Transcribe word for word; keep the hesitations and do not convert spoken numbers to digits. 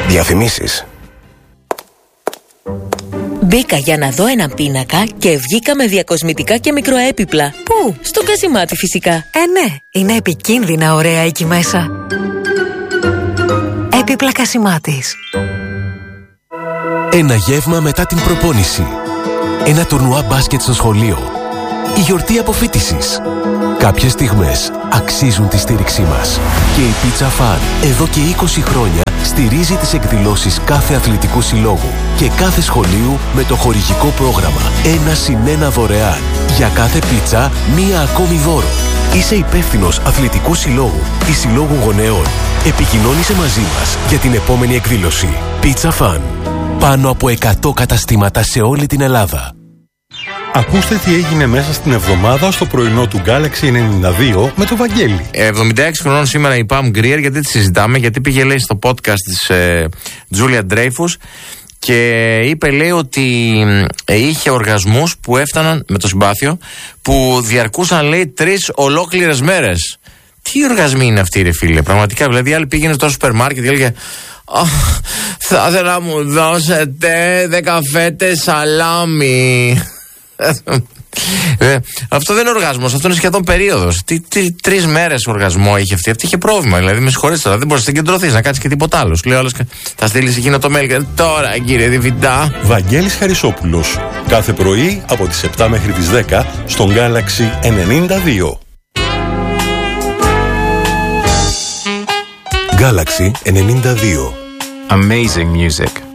Διαφημίσεις. Μπήκα για να δω έναν πίνακα και βγήκα με διακοσμητικά και μικροέπιπλα. Πού? Στο Κασιμάτι φυσικά. Ε, ναι, είναι επικίνδυνα ωραία εκεί μέσα. Έπιπλα Κασιμάτης. Ένα γεύμα μετά την προπόνηση. Ένα τουρνουά μπάσκετ στο σχολείο. Η γιορτή αποφοίτησης. Κάποιες στιγμές αξίζουν τη στήριξή μας. Και η Pizza Fun εδώ και είκοσι χρόνια στηρίζει τις εκδηλώσεις κάθε αθλητικού συλλόγου και κάθε σχολείου με το χορηγικό πρόγραμμα ένα συν ένα δωρεάν. Για κάθε πίτσα, μία ακόμη δώρο. Είσαι υπεύθυνος αθλητικού συλλόγου ή συλλόγου γονέων. Επικοινώνησε μαζί μας για την επόμενη εκδήλωση. Pizza Fun. Πάνω από εκατό καταστήματα σε όλη την Ελλάδα. Ακούστε τι έγινε μέσα στην εβδομάδα στο πρωινό του Galaxy ενενήντα δύο με το Βαγγέλη. εβδομήντα έξι χρονών σήμερα η Pam Grier, γιατί τη συζητάμε, γιατί πήγε λέει στο podcast της ε, Julia Dreyfus και είπε λέει ότι ε, είχε οργασμούς που έφταναν με το συμπάθειο που διαρκούσαν λέει τρεις ολόκληρες μέρες. Τι οργασμοί είναι αυτοί ρε φίλε, πραγματικά, δηλαδή άλλη πήγαινε στο σούπερ μάρκετ και έλεγε oh, θα ήθελα να μου δώσετε δέκα φέτες σαλάμι. Ε, αυτό δεν είναι οργασμός, αυτό είναι σχεδόν περίοδος. Τι, τι, τρεις μέρες οργασμό είχε αυτή. Αυτή είχε πρόβλημα. Δηλαδή, με συγχωρείτε τώρα, δεν μπορείς να συγκεντρωθείς να κάνεις και τίποτα άλλο. Σου λέει όλες, θα στείλεις εκείνο το mail και τώρα κύριε Διευθυντά. Βαγγέλης Χαρισόπουλος. Κάθε πρωί από τις επτά μέχρι τις δέκα στον Galaxy ενενήντα δύο. Galaxy ενενήντα δύο. Amazing music.